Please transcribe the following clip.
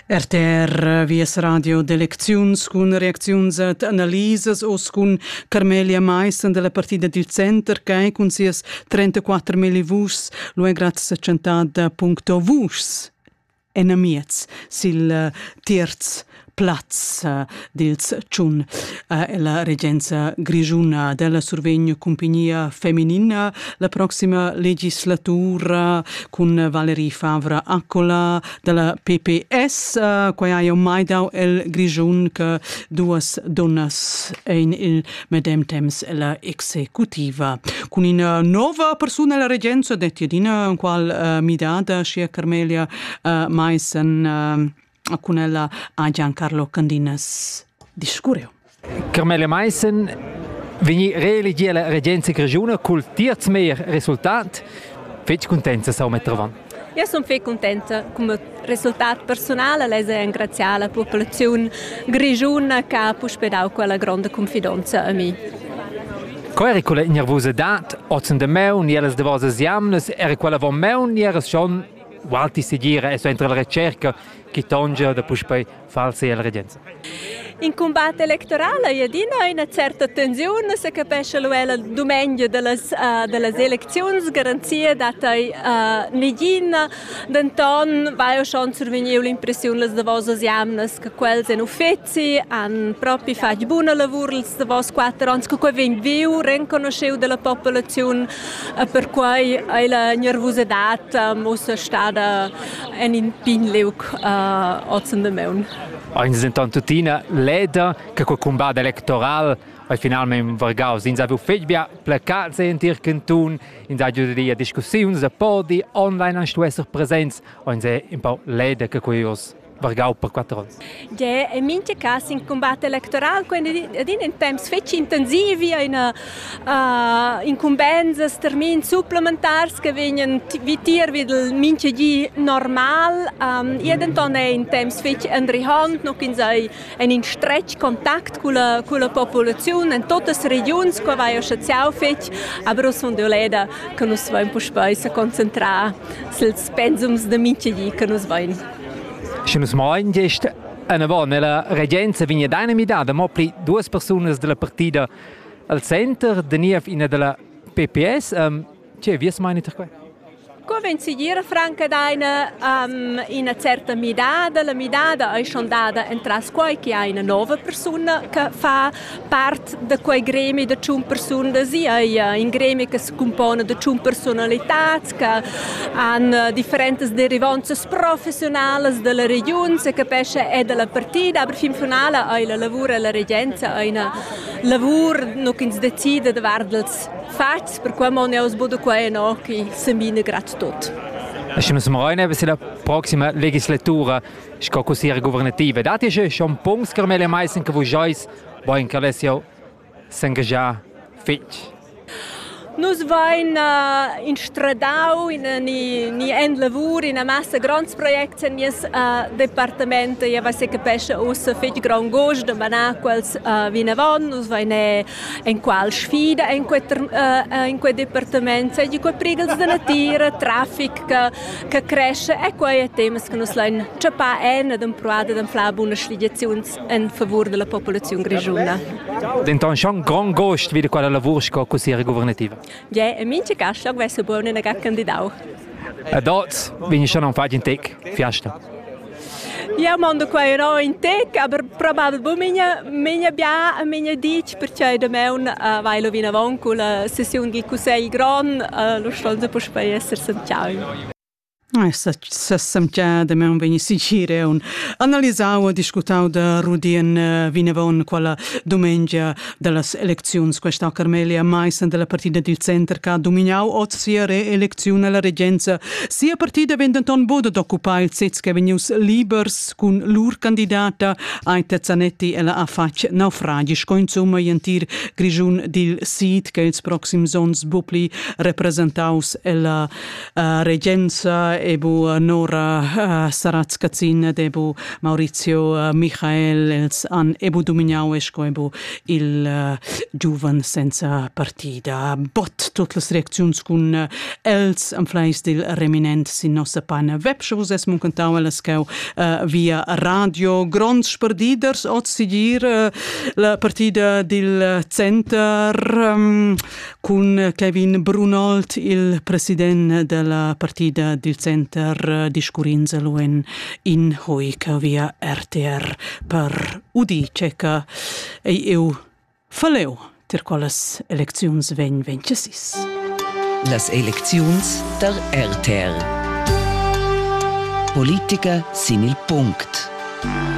RTR vies radio d'elecziuns cun reacziuns et analises os cun Carmelia Meissen della partida del Center che cun sias 34.000 vus lo è grazie a centada punto vus enamiets sil terz Platz dils Tschun la regenza grigiuna della Survegna Compagnia Femminina la prossima legislatura con Valerie Favra Accola della PPS qua ha mai dau el grigiun che duas donnas in il medem temps la executiva con una nuova persona la regenza dettiadina qual mi dada sia Carmelia Meissen con ella a Giancarlo Candinas discureu. Carmelia Meissen veni reeligia la regenza grigiuna col tiers mehr risultat. Fetch contenta sau mettervan. Io sono fe contenta come risultato personale, lei è ringraziata la popolazione grigiuna che ha puspedau quella grande confidenza a me. Qual era quella nervosità, ozen de meu, nieles de vosas jamnes, era quella von meu, nieres schon Walti si gira e so entra la ricerca che tonge da puspei false alla regenza. In combatto elettorale io dina una certa tensione se capisce la domenica delle elezioni garanzia data negina d'anton vai o schon surveniu l'impressione de vosas jamnes che quels en uffizi han proprio fatto buona lavoro de vos 4 anni che ven viu riconosceu della popolazione per cui la nervosità mussa stata en in pinleuk ozen de meun. Eins intanto tutina leda che quel combat elettoral al finalmente vargaus in avevo fetbia placats in tir cantun in giudia discussioni da podi online an stuesser presenz und in pau leda che queios vargau per 4 anni. Ja, in minche cas in combat elettoral quando in temps fetch intensivi in incumbenze termin supplementars che vengono vitir vid minche di normal jeden in temps fetch andre hand noch in sei in stretch kontakt con la popolazione in tutte le regioni che vai a sciau fetch aber os von de leda che nos vai un po speise concentrare sul pensums de minche di che nos vai. Se nos mai gest una volta nella regenza vigna d'una midada mo pli 2 persone della partita al center de nief in della PPS che vies mai nit qua. Come si gira franca daina in una certa midada, la midada è schon data entras quai che ha una nuova persona che fa parte di quei gremi di 5 persone, sì, in gremi che si compone di 5 personalità, che hanno differenti derivanze professionali della regione, che capisce è della partita, ma fin finale è la lavoro e la regenza, è un lavoro che si decide di guardare fats, per cui non è osbodo qua no che sembina grazie tot. Se nos mai neve se la prossima legislatura sco cosire governativa. Dat è schon punts Carmelia Meissen che voi jois voi in Calesio s'engagiar fetch. Nus vain in stradau in ni end lavur in a massa grands projects in jes departamento ja was che pesce us fetch gran gos de banaquels vinavon nus vain en qual sfida in quel departamento e di quei prigels de natira traffic che cresce e quei temas che nus lein chapa en dem proada dem flabuna sligazions en favor della popolazione grigiuna. Denton schon gran gost wieder quella lavur sco cosire governativa. Ja, in minche Gasschlag wäre so buon in der Kandidat. Dort bin ich schon am Fahrt in Tech, Fiesta. Ja, mando qua no in Tech, aber probabilmente minha bia, minha dic, perché da meun vai lo vina von con la sessione del Consiglio Gran, lo stolze per spai essere ciao. Se samtja da me veni sicire un analisau e discutau da Rudien vinevon quella domenica delle elezioni questa Carmelia Meissen della partita del Center che dominau o sia re-elezione alla regenza sia partita vendenton bodo d'occupare il sez che venius libers con lur candidata ai Tezzanetti e la affaccia naufragisch insomma jentir grigiun dil Sid che ils proxim sons bupli representaus e la regenza ebu Nora Saratz-Cazzin, ebu Maurizio Michael, els han ebu dominau esco ebu il giuven senza partida. Bot tutte le reaczioni con els am fleis del reminent sin nostra pana webshows es mun cantau elas cheu via radio grons partiders ot sigir la partida del center con Kevin Brunold, il president della partida del center discurinza luen in hoica via RTR per udi ceca ei eu faleu ter qualas elecziuns vencesis. Las elecziuns der RTR. Politica sin il punct.